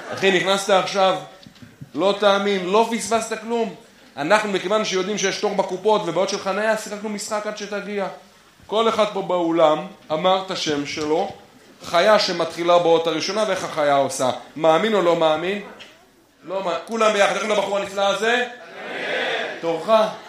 אחי, נכנסת עכשיו, לא תאמין, לא פספסת כלום. אנחנו, מכיוון שיודעים שיש תור בקופות ובעוד של חניה, שיחקנו משחק עד שתגיע. כל אחד פה באולם אמר את השם שלו, חיה שמתחילה באות הראשונה, ואיך החיה עושה. מאמין או לא מאמין? לא מאמין. כולם ביחד, איך לבחור הנפלא הזה? תורך.